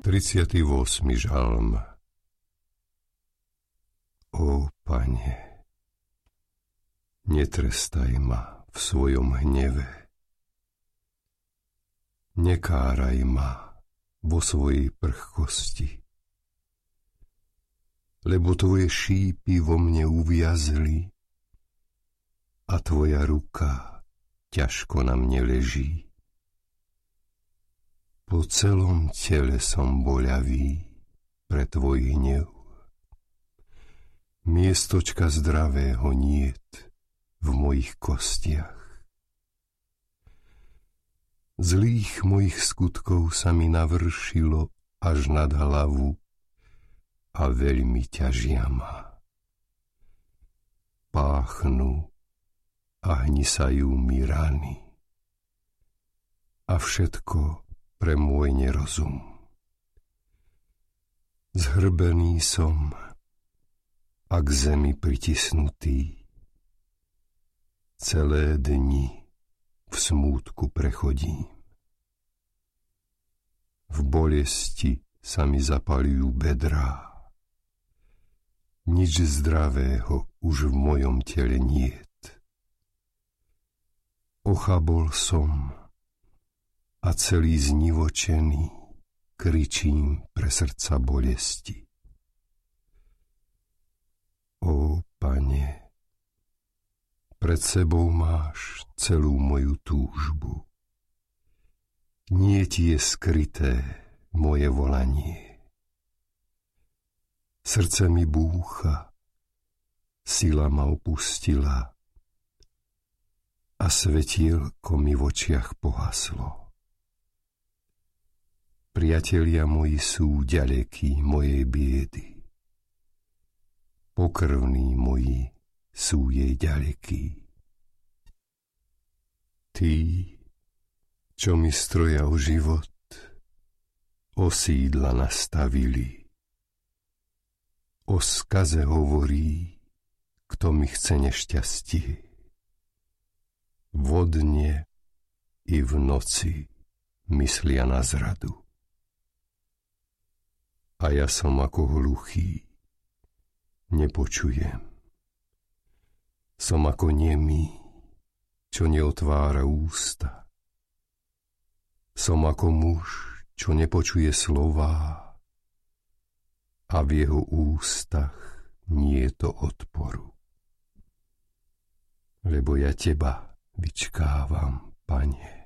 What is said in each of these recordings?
38. žalm. Ó Pane, netrestaj ma v svojom hneve, nekáraj ma vo svojej prchkosti, lebo tvoje šípy vo mne uviazli a tvoja ruka ťažko na mne leží. Po celom tele som boľavý pre tvoj hnev. Miestočka zdravého niet v mojich kostiach. Zlých mojich skutkov sa mi navršilo až nad hlavu a veľmi ťažia ma. Páchnu a hnisajú mi rany. A všetko pre môj nerozum. Zhrbený som a k zemi pritisnutý. Celé dni v smútku prechodím. V bolesti sa mi zapaľujú bedrá. Nič zdravého už v mojom tele niet. Ochabol som a celý znivočený kričím pre srdca bolesti. Ó Pane, pred sebou máš celú moju túžbu. Nie ti je skryté moje volanie. Srdce mi búcha, sila ma opustila a svetielko mi v očiach pohaslo. Priatelia moji sú ďalekí mojej biedy. Pokrvní moji sú jej ďalekí. Tí, čo mi stroja o život, osídla nastavili. O skaze hovorí, kto mi chce nešťastie. Vodne i v noci myslia na zradu. A ja som ako hluchý, nepočujem. Som ako nemý, čo neotvára ústa. Som ako muž, čo nepočuje slová a v jeho ústach nie je to odporu. Lebo ja teba vyčkávam, Pane.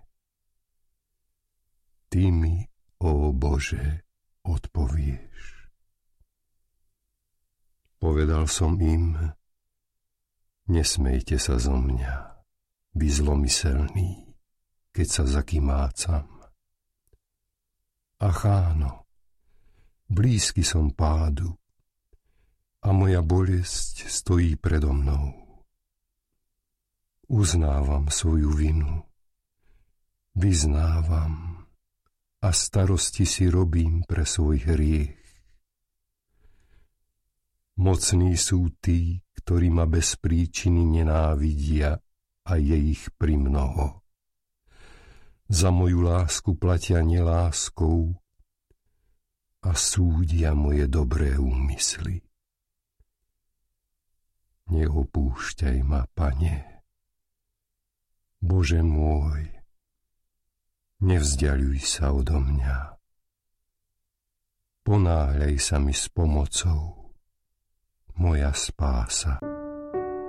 Ty mi, ó Bože, odpovieš. Povedal som im, nesmejte sa zo mňa, vy zlomyselní, keď sa zakymácam. Ach áno, blízky som pádu a moja bolesť stojí predo mnou. Uznávam svoju vinu, vyznávam a starosti si robím pre svoj hriech. Mocní sú tí, ktorí ma bez príčiny nenávidia a je ich primnoho. Za moju lásku platia neláskou a súdia moje dobré úmysly. Neopúšťaj ma, Pane. Bože môj, nevzdiaľuj sa odo mňa. Ponáhľaj sa mi s pomocou, moja spása.